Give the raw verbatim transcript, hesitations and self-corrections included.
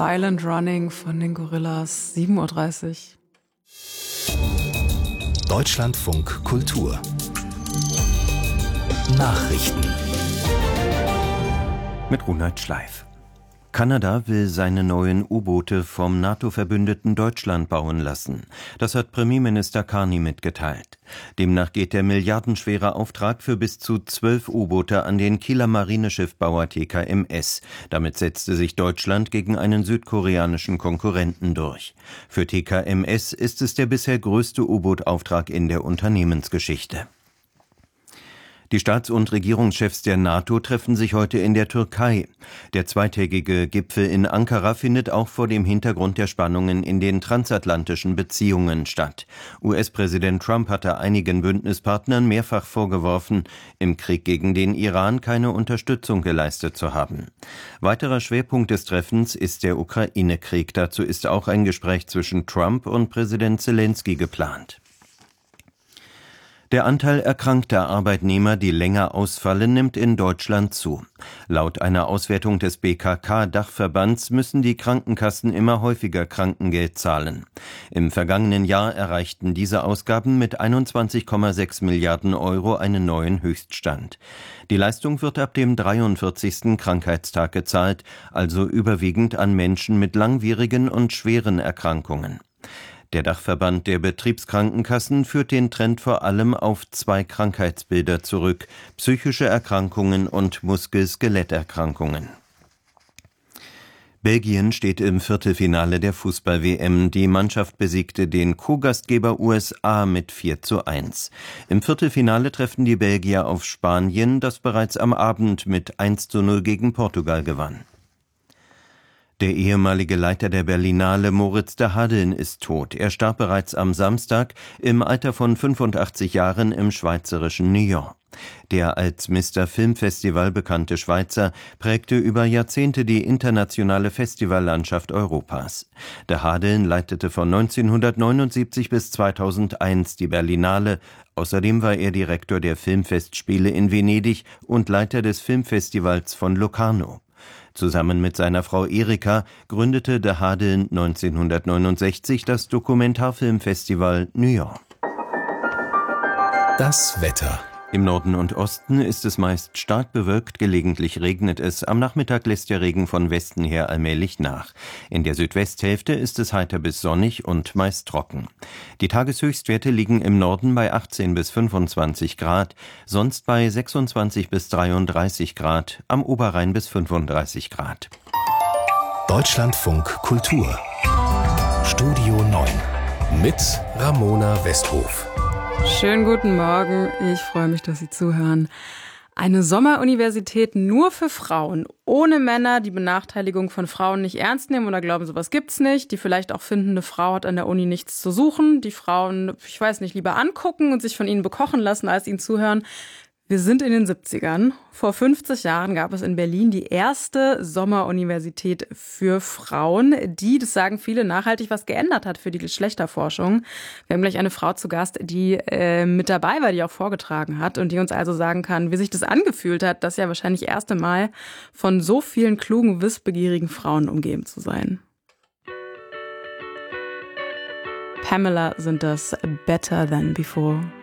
Silent Running von den Gorillas, sieben Uhr dreißig. Deutschlandfunk Kultur Nachrichten mit Ronald Schleif. Kanada will seine neuen U-Boote vom NATO-Verbündeten Deutschland bauen lassen. Das hat Premierminister Carney mitgeteilt. Demnach geht der milliardenschwere Auftrag für bis zu zwölf U-Boote an den Kieler Marineschiffbauer T K M S. Damit setzte sich Deutschland gegen einen südkoreanischen Konkurrenten durch. Für T K M S ist es der bisher größte U-Boot-Auftrag in der Unternehmensgeschichte. Die Staats- und Regierungschefs der NATO treffen sich heute in der Türkei. Der zweitägige Gipfel in Ankara findet auch vor dem Hintergrund der Spannungen in den transatlantischen Beziehungen statt. U S-Präsident Trump hatte einigen Bündnispartnern mehrfach vorgeworfen, im Krieg gegen den Iran keine Unterstützung geleistet zu haben. Weiterer Schwerpunkt des Treffens ist der Ukraine-Krieg. Dazu ist auch ein Gespräch zwischen Trump und Präsident Zelensky geplant. Der Anteil erkrankter Arbeitnehmer, die länger ausfallen, nimmt in Deutschland zu. Laut einer Auswertung des B K K-Dachverbands müssen die Krankenkassen immer häufiger Krankengeld zahlen. Im vergangenen Jahr erreichten diese Ausgaben mit einundzwanzig Komma sechs Milliarden Euro einen neuen Höchststand. Die Leistung wird ab dem dreiundvierzigsten Krankheitstag gezahlt, also überwiegend an Menschen mit langwierigen und schweren Erkrankungen. Der Dachverband der Betriebskrankenkassen führt den Trend vor allem auf zwei Krankheitsbilder zurück: psychische Erkrankungen und Muskel-Skeletterkrankungen. Belgien steht im Viertelfinale der Fußball-W M. Die Mannschaft besiegte den Co-Gastgeber U S A mit vier zu eins. Im Viertelfinale treffen die Belgier auf Spanien, das bereits am Abend mit eins zu null gegen Portugal gewann. Der ehemalige Leiter der Berlinale Moritz de Hadeln ist tot. Er starb bereits am Samstag im Alter von fünfundachtzig Jahren im schweizerischen Nyon. Der als Mister Filmfestival bekannte Schweizer prägte über Jahrzehnte die internationale Festivallandschaft Europas. De Hadeln leitete von neunzehnhundertneunundsiebzig bis zweitausendeins die Berlinale. Außerdem war er Direktor der Filmfestspiele in Venedig und Leiter des Filmfestivals von Locarno. Zusammen mit seiner Frau Erika gründete de Hadeln neunzehnhundertneunundsechzig das Dokumentarfilmfestival Nyon. Das Wetter. Im Norden und Osten ist es meist stark bewölkt, gelegentlich regnet es. Am Nachmittag lässt der Regen von Westen her allmählich nach. In der Südwesthälfte ist es heiter bis sonnig und meist trocken. Die Tageshöchstwerte liegen im Norden bei achtzehn bis fünfundzwanzig Grad, sonst bei sechsundzwanzig bis dreiunddreißig Grad, am Oberrhein bis fünfunddreißig Grad. Deutschlandfunk Kultur Studio neun mit Ramona Westhof. Schönen guten Morgen, ich freue mich, dass Sie zuhören. Eine Sommeruniversität nur für Frauen, ohne Männer, die Benachteiligung von Frauen nicht ernst nehmen oder glauben, sowas gibt's nicht, die vielleicht auch finden, eine Frau hat an der Uni nichts zu suchen, die Frauen, ich weiß nicht, lieber angucken und sich von ihnen bekochen lassen, als ihnen zuhören. Wir sind in den siebzigern. Vor fünfzig Jahren gab es in Berlin die erste Sommeruniversität für Frauen, die, das sagen viele, nachhaltig was geändert hat für die Geschlechterforschung. Wir haben gleich eine Frau zu Gast, die äh, mit dabei war, die auch vorgetragen hat und die uns also sagen kann, wie sich das angefühlt hat, das ja wahrscheinlich erste Mal von so vielen klugen, wissbegierigen Frauen umgeben zu sein. Pamela sind das Better Than Before.